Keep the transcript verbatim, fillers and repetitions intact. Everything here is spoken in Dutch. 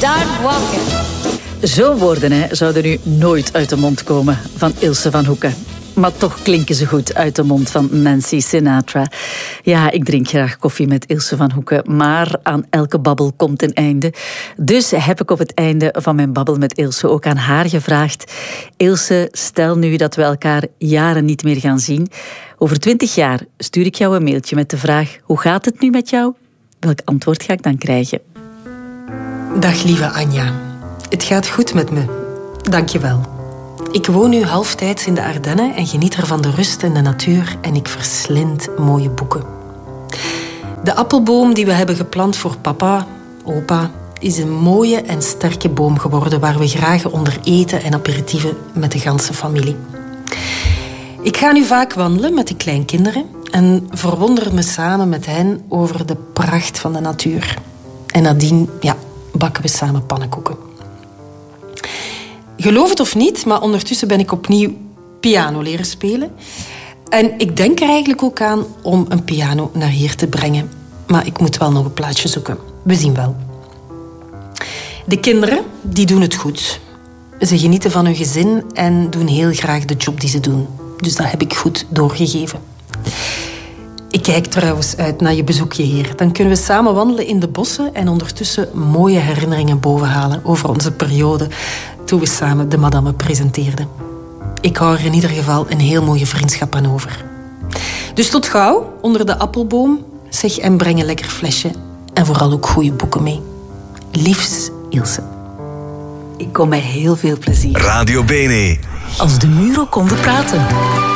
Start walking. Zo'n woorden hè, zouden nu nooit uit de mond komen van Ilse van Hoeken. Maar toch klinken ze goed uit de mond van Nancy Sinatra. Ja, ik drink graag koffie met Ilse van Hoeken, maar aan elke babbel komt een einde. Dus heb ik op het einde van mijn babbel met Ilse ook aan haar gevraagd. Ilse, stel nu dat we elkaar jaren niet meer gaan zien. Over twintig jaar stuur ik jou een mailtje met de vraag: hoe gaat het nu met jou? Welk antwoord ga ik dan krijgen? Dag lieve Anja. Het gaat goed met me. Dank je wel. Ik woon nu halftijds in de Ardennen en geniet er van de rust en de natuur en ik verslind mooie boeken. De appelboom die we hebben geplant voor papa, opa, is een mooie en sterke boom geworden waar we graag onder eten en aperitieven met de ganse familie. Ik ga nu vaak wandelen met de kleinkinderen en verwonder me samen met hen over de pracht van de natuur. En nadien, ja, bakken we samen pannenkoeken. Geloof het of niet, maar ondertussen ben ik opnieuw piano leren spelen. En ik denk er eigenlijk ook aan om een piano naar hier te brengen. Maar ik moet wel nog een plaatsje zoeken. We zien wel. De kinderen, die doen het goed. Ze genieten van hun gezin en doen heel graag de job die ze doen. Dus dat heb ik goed doorgegeven. Ik kijk trouwens uit naar je bezoekje hier. Dan kunnen we samen wandelen in de bossen en ondertussen mooie herinneringen bovenhalen over onze periode toen we samen de madame presenteerden. Ik hou er in ieder geval een heel mooie vriendschap aan over. Dus tot gauw, onder de appelboom. Zeg en breng een lekker flesje en vooral ook goede boeken mee. Liefs, Ilse. Ik kom met heel veel plezier. Radio Bene. Als de muren konden praten.